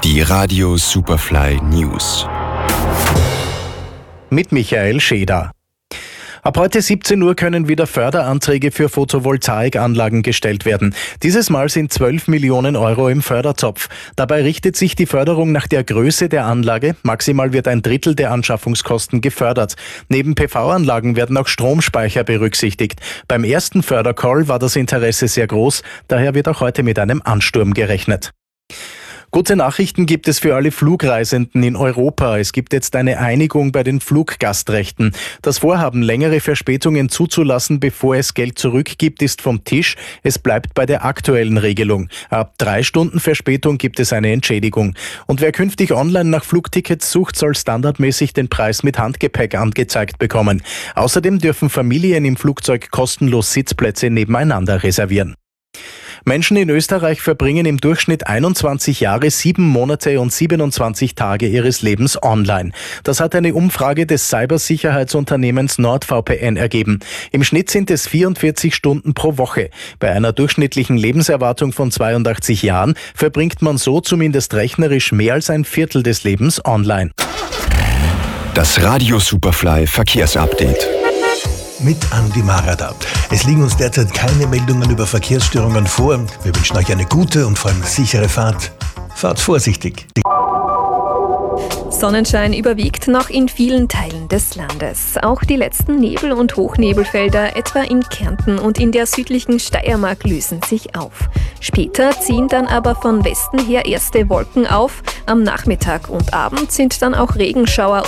Die Radio Superfly News. Mit Michael Scheder. Ab heute 17 Uhr können wieder Förderanträge für Photovoltaikanlagen gestellt werden. Dieses Mal sind 12 Millionen Euro im Fördertopf. Dabei richtet sich die Förderung nach der Größe der Anlage. Maximal wird ein Drittel der Anschaffungskosten gefördert. Neben PV-Anlagen werden auch Stromspeicher berücksichtigt. Beim ersten Fördercall war das Interesse sehr groß. Daher wird auch heute mit einem Ansturm gerechnet. Gute Nachrichten gibt es für alle Flugreisenden in Europa. Es gibt jetzt eine Einigung bei den Fluggastrechten. Das Vorhaben, längere Verspätungen zuzulassen, bevor es Geld zurückgibt, ist vom Tisch. Es bleibt bei der aktuellen Regelung. Ab 3 Stunden Verspätung gibt es eine Entschädigung. Und wer künftig online nach Flugtickets sucht, soll standardmäßig den Preis mit Handgepäck angezeigt bekommen. Außerdem dürfen Familien im Flugzeug kostenlos Sitzplätze nebeneinander reservieren. Menschen in Österreich verbringen im Durchschnitt 21 Jahre, 7 Monate und 27 Tage ihres Lebens online. Das hat eine Umfrage des Cybersicherheitsunternehmens NordVPN ergeben. Im Schnitt sind es 44 Stunden pro Woche. Bei einer durchschnittlichen Lebenserwartung von 82 Jahren verbringt man so zumindest rechnerisch mehr als ein Viertel des Lebens online. Das Radio Superfly Verkehrsupdate. Mit Andi Marada. Es liegen uns derzeit keine Meldungen über Verkehrsstörungen vor. Wir wünschen euch eine gute und vor allem sichere Fahrt. Fahrt vorsichtig. Sonnenschein überwiegt noch in vielen Teilen des Landes. Auch die letzten Nebel- und Hochnebelfelder, etwa in Kärnten und in der südlichen Steiermark, lösen sich auf. Später ziehen dann aber von Westen her erste Wolken auf. Am Nachmittag und Abend sind dann auch Regenschauer